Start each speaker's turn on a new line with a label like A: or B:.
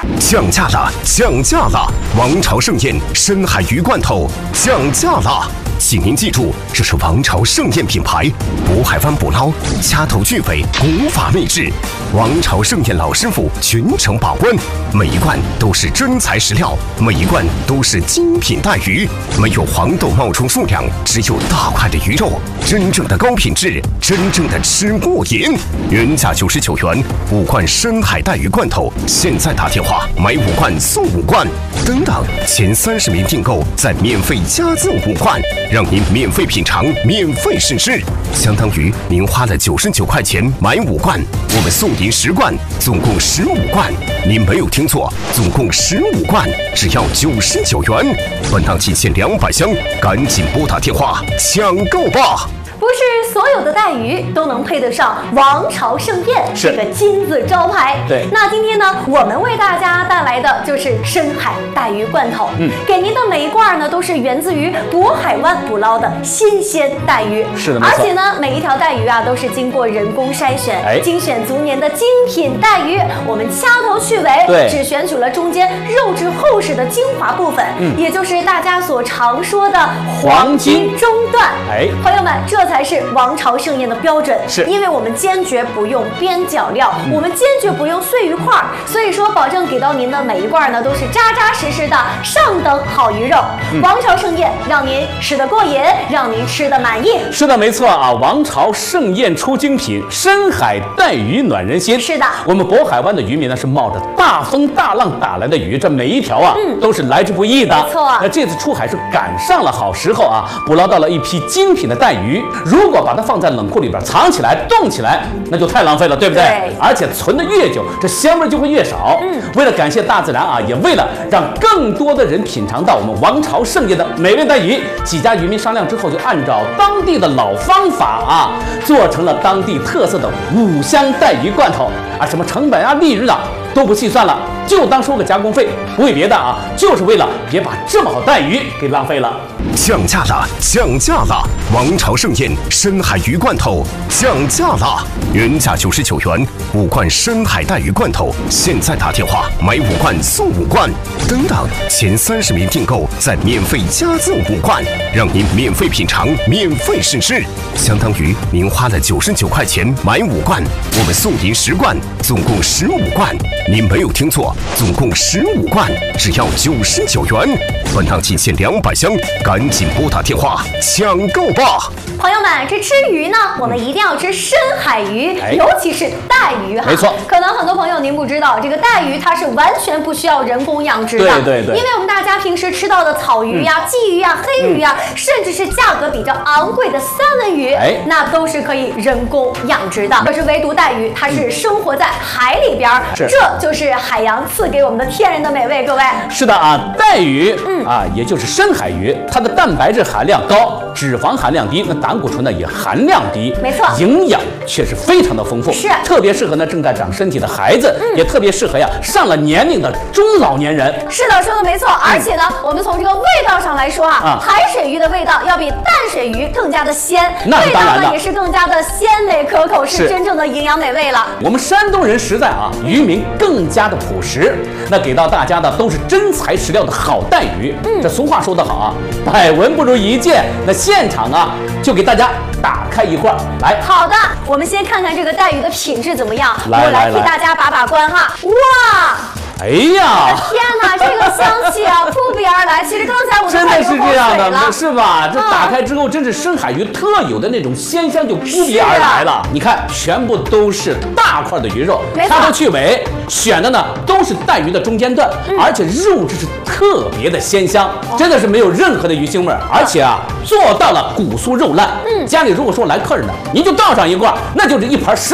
A: 降价了，降价了！王朝盛宴深海鱼罐头降价了。请您记住，这是王朝盛宴品牌，渤海湾捕捞，掐头去尾，古法内制。王朝盛宴老师傅全程把关，每一罐都是真材实料，每一罐都是精品带鱼，没有黄豆冒充数量，只有大块的鱼肉，真正的高品质，真正的吃过瘾。原价99元，5罐深海带鱼罐头，现在打电话买5罐送5罐，等等，前30名订购再免费加赠5罐。让您免费品尝，免费试吃，相当于您花了99块钱买5罐，我们送您10罐，总共15罐。您没有听错，总共15罐，只要99元。本档仅限200箱，赶紧拨打电话抢购吧！
B: 不是所有的带鱼都能配得上王朝盛宴这个金字招牌。
C: 对，
B: 那今天呢，我们为大家带来的就是深海带鱼罐头。给您的每一罐呢，都是源自于渤海湾捕捞的新鲜带鱼。
C: 是的，没错。
B: 而且呢，每一条带鱼啊，都是经过人工筛选，精选足年的精品带鱼。我们掐头去尾，
C: 对，
B: 只选取了中间肉质厚实的精华部分，也就是大家所常说的黄金中段。朋友们，这才是王朝盛宴的标准，
C: 是
B: 因为我们坚决不用边角料，我们坚决不用碎鱼块，所以说保证给到您的每一罐呢都是扎扎实实的上等好鱼肉。王朝盛宴让您吃得过瘾，让您吃得满意。
C: 是的，没错啊！王朝盛宴出精品，深海带鱼暖人心。
B: 是的，
C: 我们渤海湾的渔民呢是冒着大风大浪打来的鱼，这每一条啊都是来之不易的。
B: 没错，
C: 那这次出海是赶上了好时候啊，捕捞到了一批精品的带鱼。如果把它放在冷库里边藏起来、冻起来，那就太浪费了，对不对？
B: 对。
C: 而且存得越久，这香味就会越少。为了感谢大自然啊，也为了让更多的人品尝到我们王朝盛宴的美味带鱼，几家渔民商量之后，就按照当地的老方法啊，做成了当地特色的5香带鱼罐头啊，什么成本啊、利润啊都不细算了，就当收个加工费，不为别的啊，就是为了别把这么好带鱼给浪费了。
A: 降价了，降价了！王朝盛宴深海鱼罐头降价了，原价99元，5罐深海带鱼罐头，现在打电话买5罐送5罐，等等，前30名订购再免费加赠5罐，让您免费品尝，免费试吃，相当于您花了99块钱买5罐，我们送您10罐，总共15罐。您没有听错，总共15罐，只要99元。本档仅限200箱，赶紧拨打电话抢购吧！
B: 朋友们，这吃鱼呢，我们一定要吃深海鱼，尤其是带鱼哈。
C: 没错。
B: 可能很多朋友您不知道，这个带鱼它是完全不需要人工养殖的。
C: 对。因
B: 为我们大家平时吃到的草鱼呀、鲫鱼呀、黑鱼呀，甚至是价格比较昂贵的三文鱼，那都是可以人工养殖的。可是唯独带鱼，它是生活在海里边，这就是海洋赐给我们的天然的美味。各位。
C: 是的啊，带鱼也就是深海鱼，它的蛋白质含量高，脂肪含量低，那胆固醇呢也含量低，
B: 没错，
C: 营养却是非常的丰富，
B: 是特
C: 别适合呢正在长身体的孩子，也特别适合呀上了年龄的中老年人。
B: 是的，说的没错。而且呢，我们从这个味道上来说海水鱼的味道要比淡水鱼更加的鲜，
C: 那是当然的，
B: 味道呢也是更加的鲜美可口，是真正的营养美味了。
C: 我们山东人实在啊，渔民更加的朴实，那给到大家的都是真材实料的好带鱼。这俗话说得好啊，百闻不如一见。那现场啊，就给大家打开一罐来。
B: 好的，我们先看看这个带鱼的品质怎么样。我来替大家把关哈。哇！
C: 哎呀！
B: 天哪，这个香气啊，扑鼻而来。其实刚才我
C: 真的是这样的，是吧？这打开之后，真是深海鱼特有的那种鲜香就扑鼻而来了。你看，全部都是大块的鱼肉，掐头去尾，选的呢都是带鱼的中间段，而且肉质是特别的鲜香，真的是没有任何的鱼腥味，而且啊做到了骨酥肉烂。家里如果说来客人呢，您就倒上一罐，那就是一盘